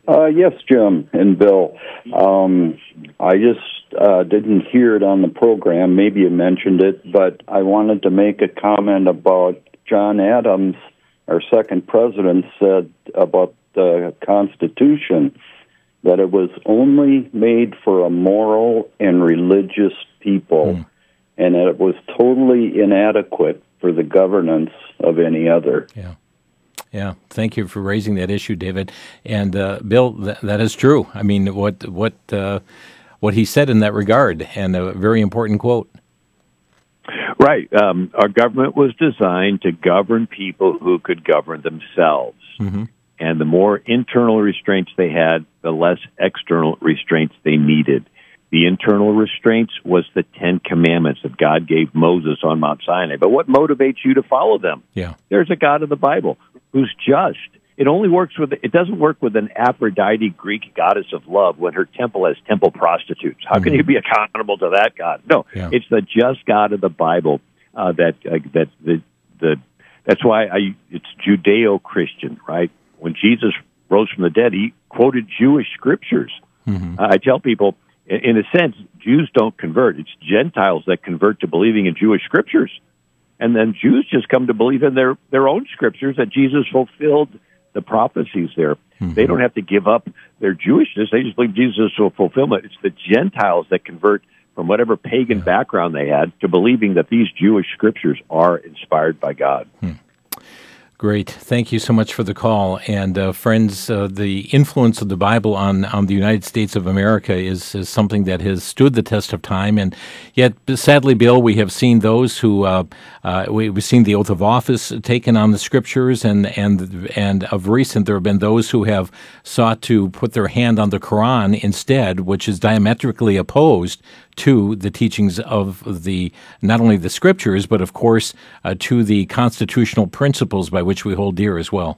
Yes, Jim and Bill. I just didn't hear it on the program. Maybe you mentioned it, but I wanted to make a comment about John Adams, our second president, said about the Constitution that it was only made for a moral and religious people, and that it was totally inadequate for the governance of any other. Yeah, thank you for raising that issue, David. And Bill, that is true. I mean, what he said in that regard, and a very important quote. Right. Our government was designed to govern people who could govern themselves. Mm-hmm. And the more internal restraints they had, the less external restraints they needed. The internal restraints was the 10 Commandments that God gave Moses on Mount Sinai. But what motivates you to follow them? Yeah. There's a God of the Bible who's just. It doesn't work with an Aphrodite Greek goddess of love when her temple has temple prostitutes. How can you be accountable to that God? No, It's the just God of the Bible that's why it's Judeo-Christian, right? When Jesus rose from the dead, he quoted Jewish scriptures. Mm-hmm. I tell people, in a sense, Jews don't convert. It's Gentiles that convert to believing in Jewish scriptures. And then Jews just come to believe in their own scriptures that Jesus fulfilled the prophecies there. Mm-hmm. They don't have to give up their Jewishness. They just believe Jesus will fulfill it. It's the Gentiles that convert from whatever pagan background they had to believing that these Jewish scriptures are inspired by God. Great. Thank you so much for the call. And friends, the influence of the Bible on the United States of America is something that has stood the test of time. And yet, sadly, Bill, we have seen those who, we've seen the oath of office taken on the scriptures, and of recent there have been those who have sought to put their hand on the Quran instead, which is diametrically opposed to the teachings of not only the scriptures, but of course to the constitutional principles by which we hold dear as well.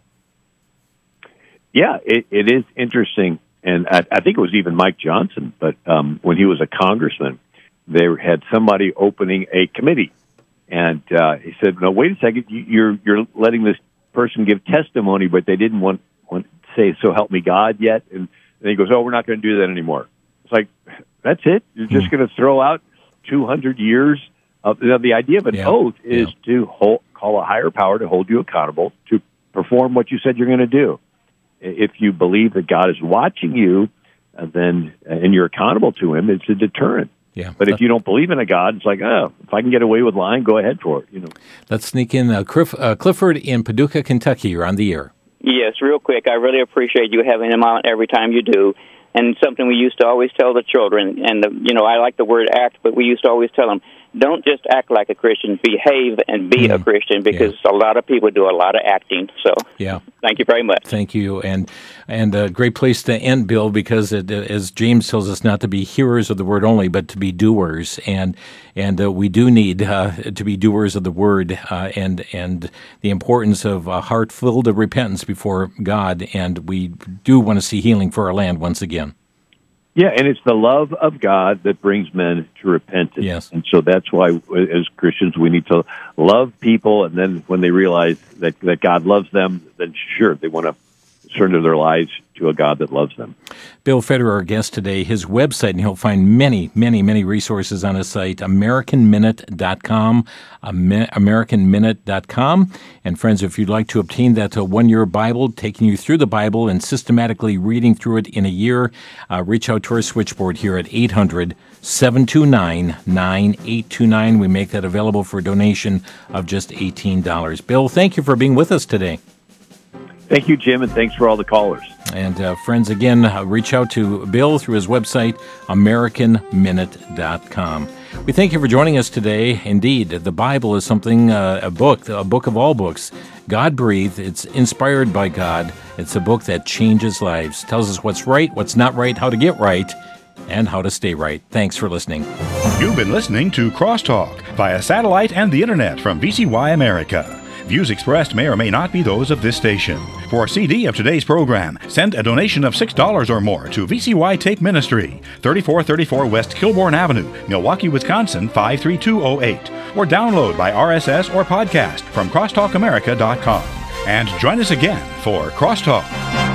Yeah, it is interesting, and I think it was even Mike Johnson, but when he was a congressman, they had somebody opening a committee, and he said, "No, wait a second, you're letting this person give testimony, but they didn't want to say, 'So help me God' yet," and he goes, "Oh, we're not going to do that anymore." It's like, that's it? You're just going to throw out 200 years of the idea of an oath is to call a higher power to hold you accountable to perform what you said you're going to do. If you believe that God is watching you, then and you're accountable to Him, it's a deterrent. Yeah. But if you don't believe in a God, it's like, oh, if I can get away with lying, go ahead for it. Let's sneak in Clifford in Paducah, Kentucky. You're on the air. Yes, real quick. I really appreciate you having him on every time you do. And something we used to always tell the children, and I like the word act, but we used to always tell them, don't just act like a Christian, behave and be a Christian, because a lot of people do a lot of acting. So thank you very much. Thank you. And a great place to end, Bill, because as James tells us, not to be hearers of the word only, but to be doers. And we do need to be doers of the word and the importance of a heart filled of repentance before God. And we do want to see healing for our land once again. Yeah, and it's the love of God that brings men to repentance. Yes. And so that's why, as Christians, we need to love people, and then when they realize that God loves them, then sure, they want to surrender their lives to a God that loves them. Bill Federer, our guest today, his website, and he'll find many, many, many resources on his site, AmericanMinute.com, AmericanMinute.com. And friends, if you'd like to obtain that one-year Bible, taking you through the Bible and systematically reading through it in a year, reach out to our switchboard here at 800-729-9829. We make that available for a donation of just $18. Bill, thank you for being with us today. Thank you, Jim, and thanks for all the callers. And friends, again, reach out to Bill through his website, AmericanMinute.com. We thank you for joining us today. Indeed, the Bible is something, a book of all books. God-breathed, it's inspired by God. It's a book that changes lives, tells us what's right, what's not right, how to get right, and how to stay right. Thanks for listening. You've been listening to Crosstalk via satellite and the internet from VCY America. Views expressed may or may not be those of this station. For a CD of today's program, send a donation of $6 or more to VCY Take Ministry, 3434 West Kilbourne Avenue, Milwaukee, Wisconsin, 53208, or download by RSS or podcast from crosstalkamerica.com. And join us again for Crosstalk.